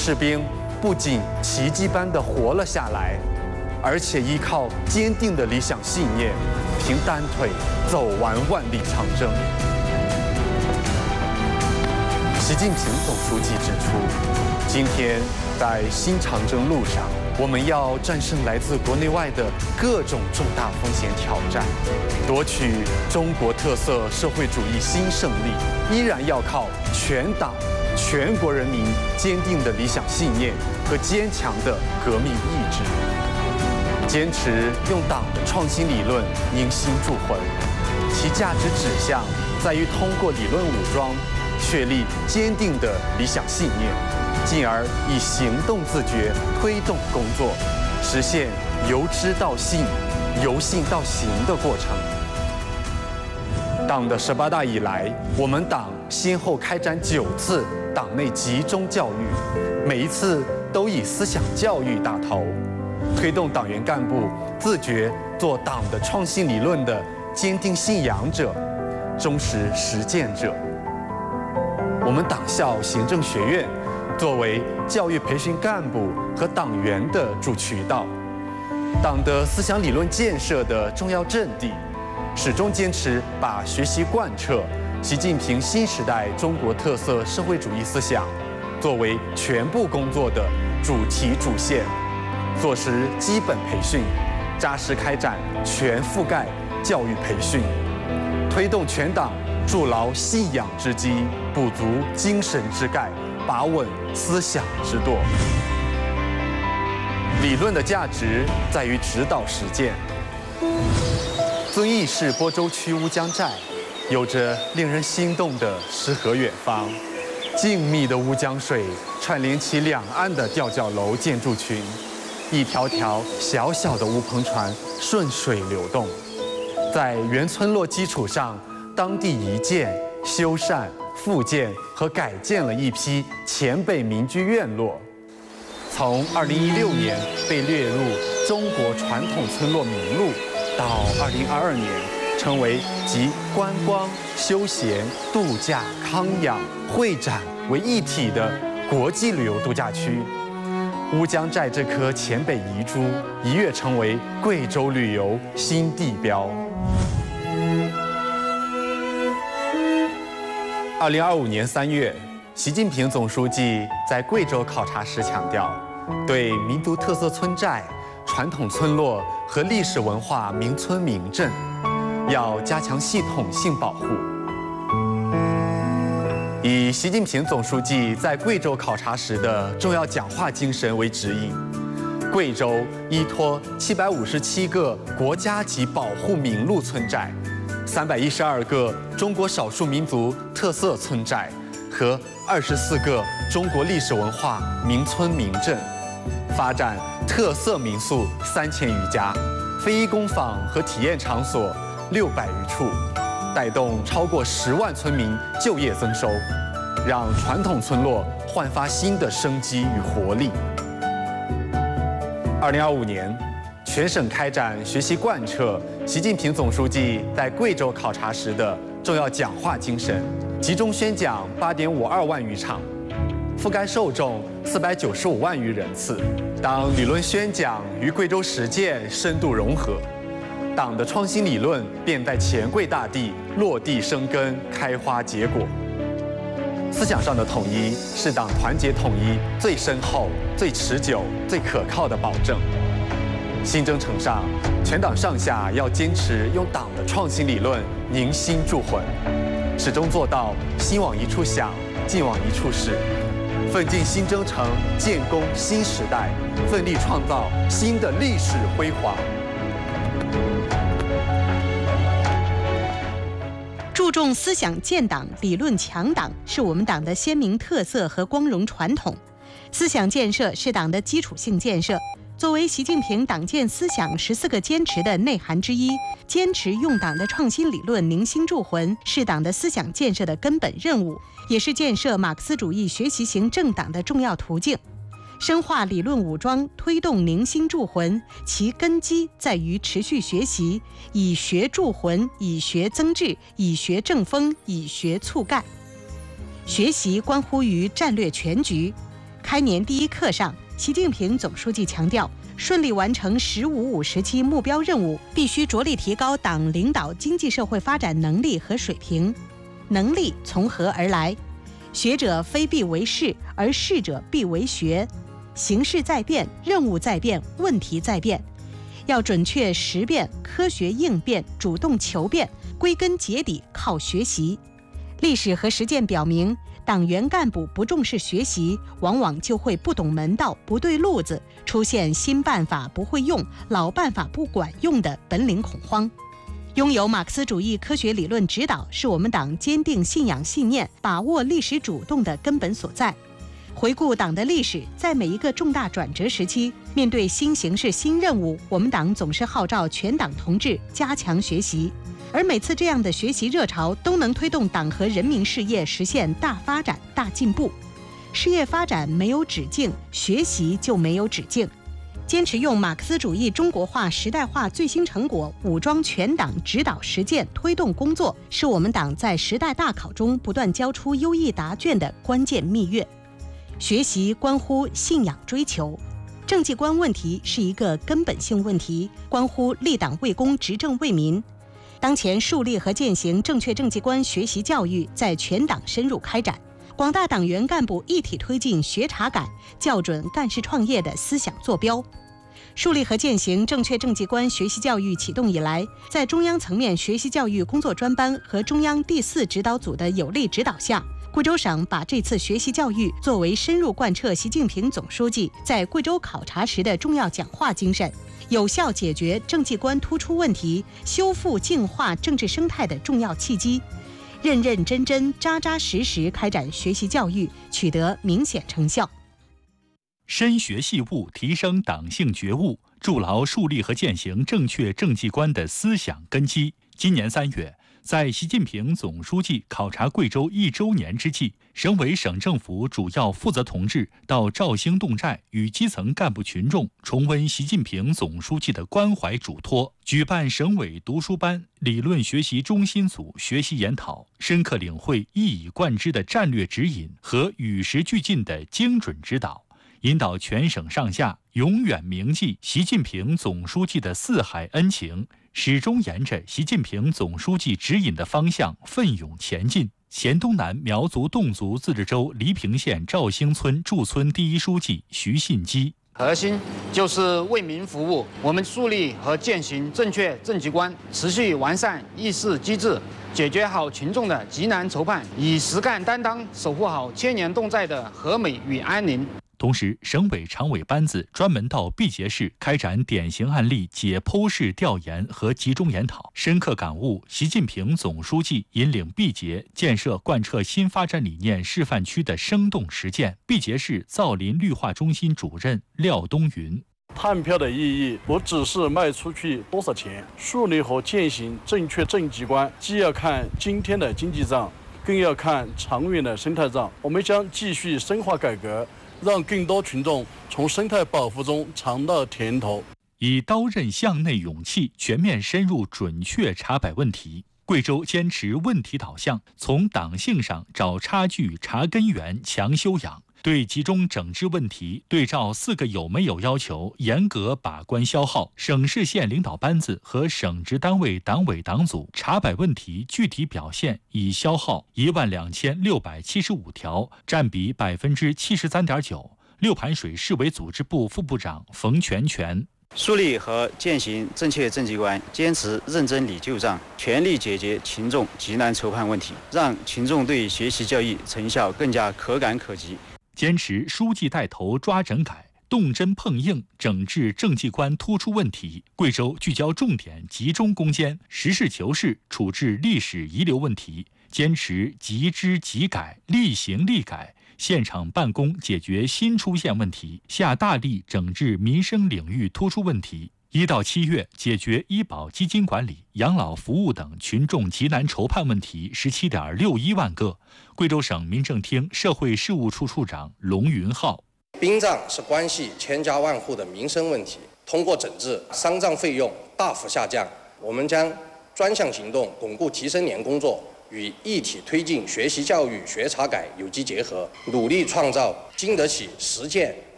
士兵不仅奇迹般地活了下来，而且依靠坚定的理想信念，凭单腿走完万里长征。习近平总书记指出，今天在新长征路上，我们要战胜来自国内外的各种重大风险挑战，夺取中国特色社会主义新胜利，依然要靠全党、全国人民坚定的理想信念和坚强的革命意志，坚持用党的创新理论凝心铸魂，其价值指向在于通过理论武装确立坚定的理想信念，进而以行动自觉推动工作，实现由知到信、由信到行的过程。党的18大以来，我们党先后开展9次党内集中教育，每一次都以思想教育打头，推动党员干部自觉做党的创新理论的坚定信仰者、忠实实践者。我们党校行政学院作为教育培训干部和党员的主渠道，党的思想理论建设的重要阵地，始终坚持把学习贯彻习近平新时代中国特色社会主义思想作为全部工作的主题主线，做实基本培训，扎实开展全覆盖教育培训，推动全党筑牢信仰之基，补足精神之钙，把稳思想之舵。理论的价值在于指导实践。遵义市播州区乌江寨有着令人心动的诗和远方，静谧的乌江水串联起两岸的吊脚楼建筑群，一条条小小的乌篷船顺水流动，在原村落基础上，当地移建、修缮、复建和改建了一批前北民居院落。从2016年被列入中国传统村落名录，到2022年成为集观光、休闲、度假、康养、会展为一体的国际旅游度假区。乌江寨这颗黔北遗珠一跃成为贵州旅游新地标。2025年3月，习近平总书记在贵州考察时强调，对民族特色村寨、传统村落和历史文化名村名镇，要加强系统性保护。以习近平总书记在贵州考察时的重要讲话精神为指引，贵州依托757个国家级保护名录村寨、312个中国少数民族特色村寨和24个中国历史文化名村名镇，发展特色民宿3000余家，非遗工坊和体验场所600余处，带动超过10万村民就业增收，让传统村落焕发新的生机与活力。2025年，全省开展学习贯彻习近平总书记在贵州考察时的重要讲话精神，集中宣讲8.52万余场，覆盖受众495万余人次。当理论宣讲与贵州实践深度融合，党的创新理论便在黔贵大地落地生根、开花结果。思想上的统一是党团结统一最深厚、最持久、最可靠的保证。新征程上，全党上下要坚持用党的创新理论凝心铸魂，始终做到心往一处想，劲往一处使，奋进新征程，建功新时代，奋力创造新的历史辉煌。 注重思想建党、理论强党是我们党的鲜明特色和光荣传统。思想建设是党的基础性建设，作为习近平党建思想14个坚持的内涵之一，坚持用党的创新理论凝心铸魂，是党的思想建设的根本任务，也是建设马克思主义学习型政党的重要途径。深化理论武装，推动凝心铸魂，其根基在于持续学习，以学铸魂，以学增智，以学正风，以学促干。学习关乎于战略全局， 开年第一课上，习近平总书记强调，顺利完成“十五五”时期目标任务，必须着力提高党领导经济社会发展能力和水平。能力从何而来？学者非必为事，而事者必为学。形势在变，任务在变，问题在变，要准确识变，科学应变，主动求变，归根结底靠学习。历史和实践表明，党员干部不重视学习，往往就会不懂门道、不对路子，出现新办法不会用、老办法不管用的本领恐慌。拥有马克思主义科学理论指导，是我们党坚定信仰信念、把握历史主动的根本所在。回顾党的历史，在每一个重大转折时期，面对新形势、新任务，我们党总是号召全党同志加强学习。而每次这样的学习热潮，都能推动党和人民事业实现大发展、大进步。事业发展没有止境，学习就没有止境。坚持用马克思主义中国化、时代化最新成果武装全党指导实践推动工作，是我们党在时代大考中不断交出优异答卷的关键蜜月。学习关乎信仰追求，政绩观问题是一个根本性问题，关乎立党为公、执政为民。当前树立和践行正确政绩观学习教育在全党深入开展，广大党员干部一体推进学查改、校准干事创业的思想坐标。树立和践行正确政绩观学习教育启动以来，在中央层面学习教育工作专班和中央第4指导组的有力指导下，贵州省把这次学习教育作为深入贯彻习近平总书记在贵州考察时的重要讲话精神，有效解决政绩观突出问题、修复净化政治生态的重要契机，认认真真、扎扎实实开展学习教育，取得明显成效。 深学细悟，提升党性觉悟，筑牢树立和践行正确政绩观的思想根基。今年3月，在习近平总书记考察贵州1周年之际，省委省政府主要负责同志到肇兴侗寨与基层干部群众重温习近平总书记的关怀嘱托，举办省委读书班、理论学习中心组学习研讨，深刻领会一以贯之的战略指引和与时俱进的精准指导，引导全省上下永远铭记习近平总书记的四海恩情，始终沿着习近平总书记指引的方向奋勇前进。黔东南苗族侗族自治州黎平县肇兴村驻村第一书记徐信基： 核心就是为民服务，我们树立和践行正确政绩观，持续完善议事机制，解决好群众的急难愁盼，以实干担当守护好千年侗寨的和美与安宁。 同时，省委常委班子专门到毕节市开展典型案例解剖式调研和集中研讨，深刻感悟习近平总书记引领毕节建设贯彻新发展理念示范区的生动实践。毕节市造林绿化中心主任廖东云： 碳票的意义不只是卖出去多少钱，树立和践行正确政绩观，既要看今天的经济账，更要看长远的生态账。我们将继续深化改革，让更多群众从生态保护中尝到甜头。 以刀刃向内勇气，全面深入准确查摆问题。贵州坚持问题导向，从党性上找差距、查根源、强修养，对集中整治问题对照4个有没有要求，严格把关消耗。省市县领导班子和省直单位党委党组查摆问题具体表现已消耗12675条，占比73.9%。六盘水市委组织部副部长冯全全： 树立和践行正确政绩观，坚持认真理旧账，全力解决群众急难愁盼问题，让群众对学习教育成效更加可感可及。 坚持书记带头抓整改，动真碰硬，整治政绩观突出问题。贵州聚焦重点，集中攻坚，实事求是处置历史遗留问题，坚持即知即改，立行立改，现场办公解决新出现问题，下大力整治民生领域突出问题。1到7月，解决医保基金管理、养老服务等群众急难愁盼问题17.61万个。贵州省民政厅社会事务处处长龙云浩： 殡葬是关系千家万户的民生问题，通过整治，丧葬费用大幅下降。我们将专项行动巩固提升年工作， 与一体推进学习教育学查改有机结合，努力创造经得起实践